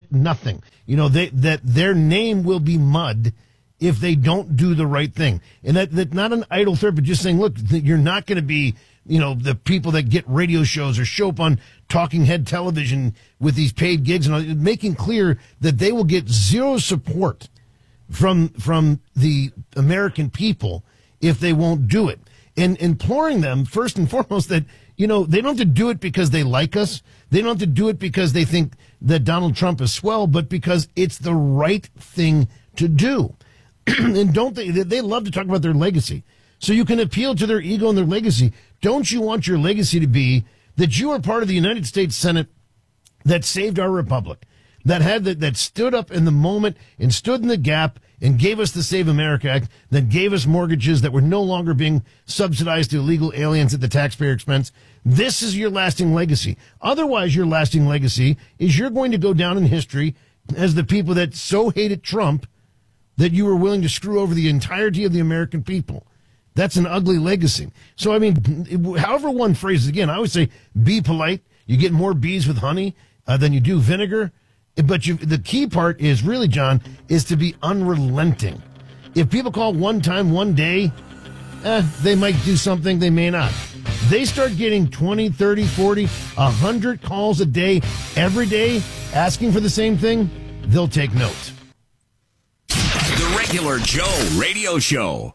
get nothing. That their name will be mud if they don't do the right thing. And that not an idle threat, but just saying, look, you're not going to be, the people that get radio shows or show up on talking head television with these paid gigs, and making clear that they will get zero support from the American people if they won't do it. And imploring them, first and foremost, that, they don't have to do it because they like us. They don't have to do it because they think that Donald Trump is swell, but because it's the right thing to do. And they love to talk about their legacy. So you can appeal to their ego and their legacy. Don't you want your legacy to be that you are part of the United States Senate that saved our republic, that stood up in the moment and stood in the gap and gave us the Save America Act, that gave us mortgages that were no longer being subsidized to illegal aliens at the taxpayer expense? This is your lasting legacy. Otherwise, your lasting legacy is you're going to go down in history as the people that so hated Trump that you were willing to screw over the entirety of the American people. That's an ugly legacy. So, however one phrases it, again, I always say be polite. You get more bees with honey than you do vinegar. But the key part is really, John, is to be unrelenting. If people call one time, one day, they might do something, they may not. They start getting 20, 30, 40, 100 calls a day, every day, asking for the same thing, they'll take note. The Regular Joe Radio Show.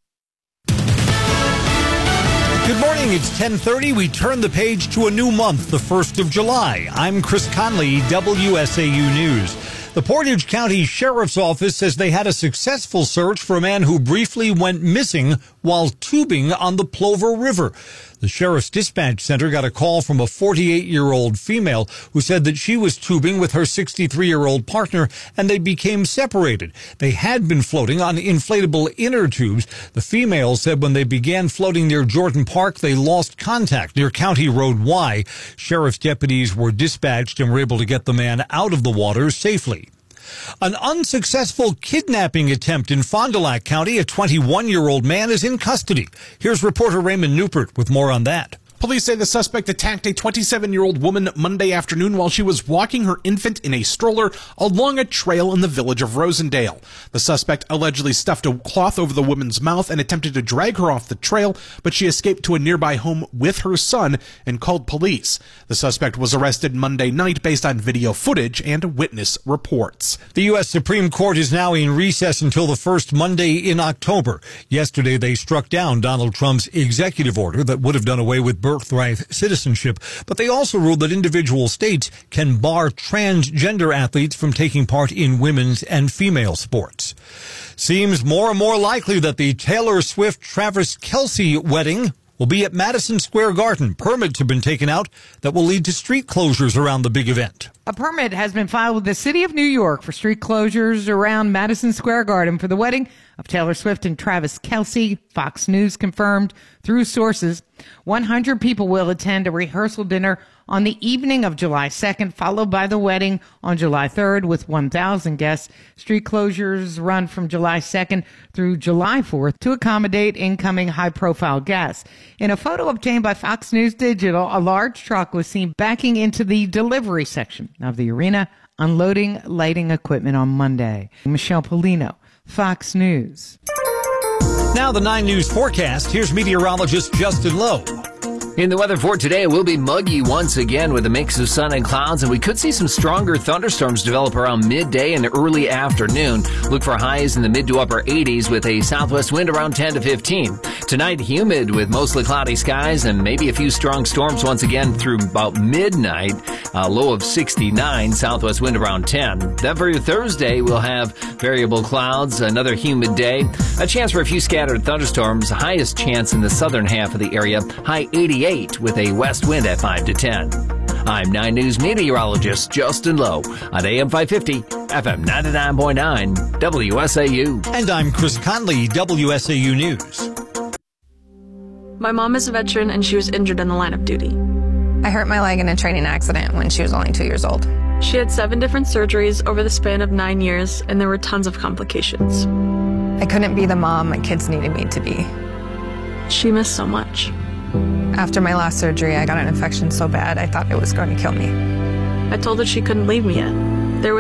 Good morning, it's 10:30. We turn the page to a new month, the 1st of July. I'm Chris Conley, WSAU News. The Portage County Sheriff's Office says they had a successful search for a man who briefly went missing while tubing on the Plover River. The Sheriff's Dispatch Center got a call from a 48-year-old female who said that she was tubing with her 63-year-old partner and they became separated. They had been floating on inflatable inner tubes. The female said when they began floating near Jordan Park, they lost contact near County Road Y. Sheriff's deputies were dispatched and were able to get the man out of the water safely. An unsuccessful kidnapping attempt in Fond du Lac County. A 21-year-old man is in custody. Here's reporter Raymond Newport with more on that. Police say the suspect attacked a 27-year-old woman Monday afternoon while she was walking her infant in a stroller along a trail in the village of Rosendale. The suspect allegedly stuffed a cloth over the woman's mouth and attempted to drag her off the trail, but she escaped to a nearby home with her son and called police. The suspect was arrested Monday night based on video footage and witness reports. The U.S. Supreme Court is now in recess until the first Monday in October. Yesterday, they struck down Donald Trump's executive order that would have done away with birthright citizenship, but they also ruled that individual states can bar transgender athletes from taking part in women's and female sports. Seems more and more likely that the Taylor Swift-Travis Kelce wedding will be at Madison Square Garden. Permits have been taken out that will lead to street closures around the big event. A permit has been filed with the City of New York for street closures around Madison Square Garden for the wedding of Taylor Swift and Travis Kelce. Fox News confirmed through sources 100 people will attend a rehearsal dinner on the evening of July 2nd, followed by the wedding on July 3rd with 1,000 guests. Street closures run from July 2nd through July 4th to accommodate incoming high-profile guests. In a photo obtained by Fox News Digital, a large truck was seen backing into the delivery section of the arena, unloading lighting equipment on Monday. Michelle Polino, Fox News. Now the 9 News forecast. Here's meteorologist Justin Lowe. In the weather for today, it will be muggy once again with a mix of sun and clouds, and we could see some stronger thunderstorms develop around midday and early afternoon. Look for highs in the mid to upper 80s with a southwest wind around 10 to 15. Tonight, humid with mostly cloudy skies and maybe a few strong storms once again through about midnight. A low of 69, southwest wind around 10. Then for your Thursday, we'll have variable clouds, another humid day, a chance for a few scattered thunderstorms, highest chance in the southern half of the area, high 88 with a west wind at 5 to 10. I'm 9 News meteorologist Justin Lowe on AM 550, FM 99.9, WSAU. And I'm Chris Conley, WSAU News. My mom is a veteran and she was injured in the line of duty. I hurt my leg in a training accident when she was only 2 years old. She had 7 different surgeries over the span of 9 years, and there were tons of complications. I couldn't be the mom my kids needed me to be. She missed so much. After my last surgery, I got an infection so bad I thought it was going to kill me. I told her she couldn't leave me yet.